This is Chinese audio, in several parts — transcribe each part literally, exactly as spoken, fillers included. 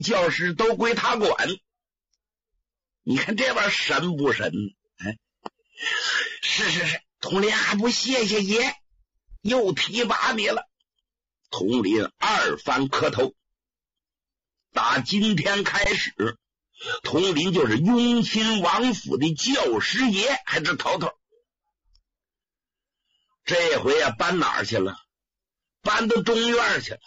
教师都归他管。你看这玩意儿神不神？哎，是是是，统领还不谢谢爷，又提拔你了。统领二番磕头，打今天开始，统领就是雍亲王府的教师爷，还是头头。这回啊，搬哪儿去了？搬到中院去了。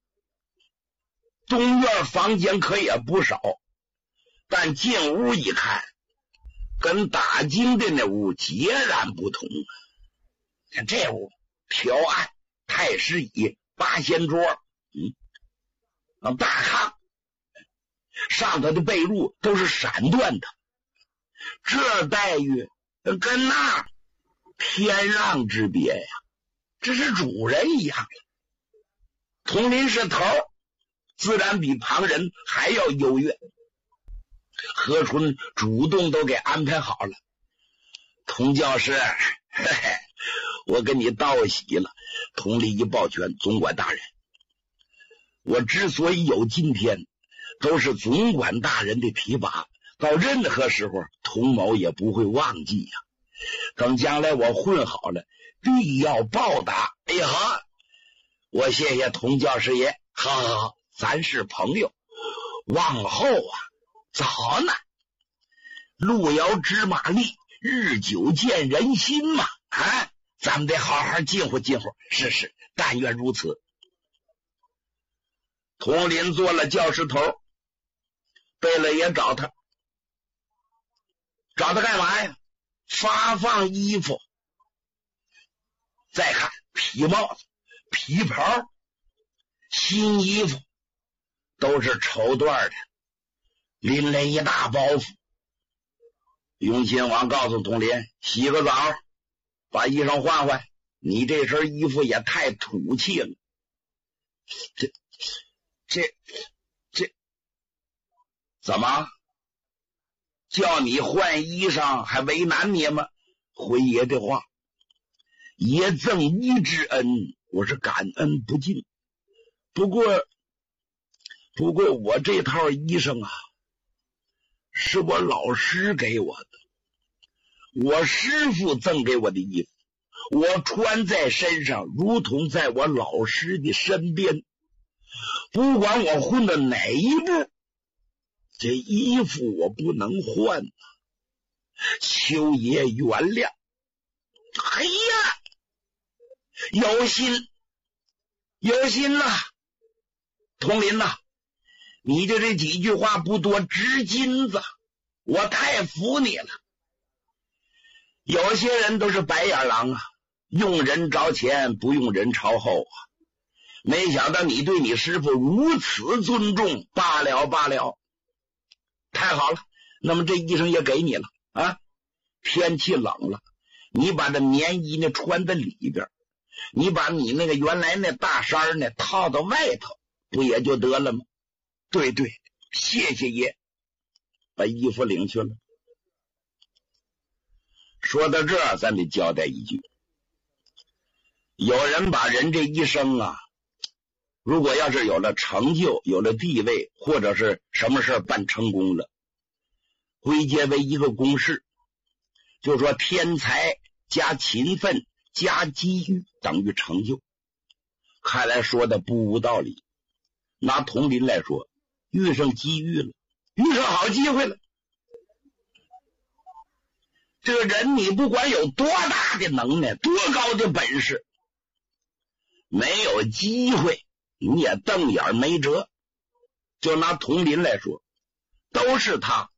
中院房间可也不少，但进屋一看，跟打更的那屋截然不同。看这屋条案、太师椅、八仙桌，嗯，大炕，上头的被褥都是闪缎的，这待遇跟那天壤之别呀！这是主人一样的。统领是头，自然比旁人还要优越。何春主动都给安排好了。童教师，嘿嘿，我跟你道喜了。统领一抱拳，总管大人，我之所以有今天，都是总管大人的提拔，到任何时候童某也不会忘记呀、啊。等将来我混好了，必要报答。哎呀，我谢谢童教师爷，好好好，咱是朋友，往后啊早呢，路遥知马力，日久见人心嘛，啊，咱们得好好近乎近乎。是是，但愿如此。统领做了教师头，贝勒也找他，找他干嘛呀？发放衣服。再看皮帽子、皮袍、新衣服，都是绸缎的，拎了一大包袱。雍亲王告诉统领，洗个澡，把衣裳换换，你这身衣服也太土气了。这这这怎么叫你换衣裳还为难你吗？回爷的话，爷赠衣之恩，我是感恩不尽。不过不过我这套衣裳啊，是我老师给我的，我师父赠给我的衣服，我穿在身上如同在我老师的身边，不管我混到哪一步，这衣服我不能换啊，求爷原谅。哎呀，有心有心呐，统领呐，你的这几句话不多值金子，我太服你了。有些人都是白眼狼啊，用人着前，不用人朝后啊。没想到你对你师父如此尊重，罢了罢了。太好了，那么这衣裳也给你了啊。天气冷了，你把这棉衣呢穿在里边，你把你那个原来那大衫呢套到外头，不也就得了吗？对对，谢谢爷，把衣服领去了。说到这儿，咱得交代一句，有人把人这一生啊，如果要是有了成就，有了地位，或者是什么事办成功了，归结为一个公式，就说天才加勤奋加机遇等于成就。看来说的不无道理。拿统领来说，遇上机遇了，遇上好机会了。这个人你不管有多大的能耐，多高的本事，没有机会你也瞪眼没辙。就拿统领来说，都是他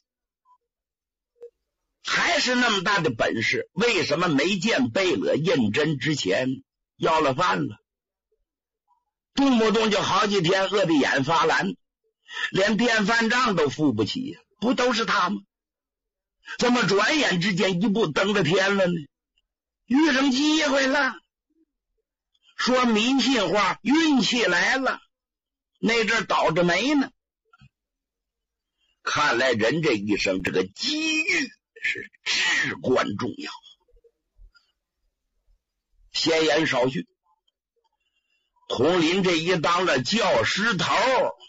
还是那么大的本事，为什么没见贝勒胤禛之前要了饭了？动不动就好几天饿得眼发蓝，连电饭账都付不起呀，不都是他吗？怎么转眼之间一步登了天了呢？遇上机会了，说迷信话，运气来了，那阵倒着霉呢。看来人这一生，这个机遇是至关重要。闲言少叙，统领这一当了教师头，